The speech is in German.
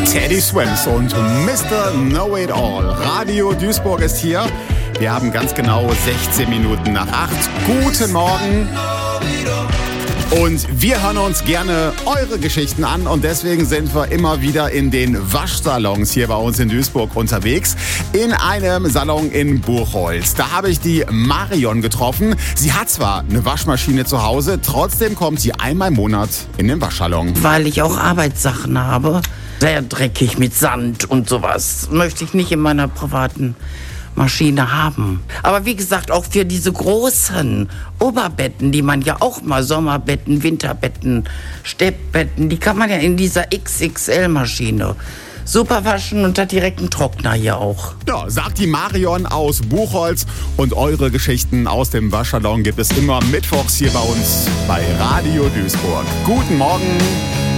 Teddy Swims und Mr. Know-It-All. Radio Duisburg ist hier. Wir haben ganz genau 16 Minuten nach 8. Guten Morgen. Und wir hören uns gerne eure Geschichten an und deswegen sind wir immer wieder in den Waschsalons hier bei uns in Duisburg unterwegs. In einem Salon in Buchholz. Da habe ich die Marion getroffen. Sie hat zwar eine Waschmaschine zu Hause, trotzdem kommt sie einmal im Monat in den Waschsalon. Weil ich auch Arbeitssachen habe. Sehr dreckig mit Sand und sowas. Möchte ich nicht in meiner privaten Maschine haben. Aber wie gesagt, auch für diese großen Oberbetten, die man ja auch mal, Sommerbetten, Winterbetten, Steppbetten, die kann man ja in dieser XXL-Maschine super waschen und hat direkt einen Trockner hier auch. Ja, sagt die Marion aus Buchholz. Und eure Geschichten aus dem Waschsalon gibt es immer mittwochs hier bei uns bei Radio Duisburg. Guten Morgen.